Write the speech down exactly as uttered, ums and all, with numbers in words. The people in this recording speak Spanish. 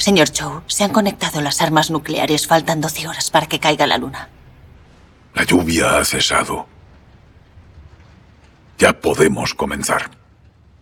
Señor Chow, se han conectado las armas nucleares. Faltan doce horas para que caiga la luna. La lluvia ha cesado. Ya podemos comenzar.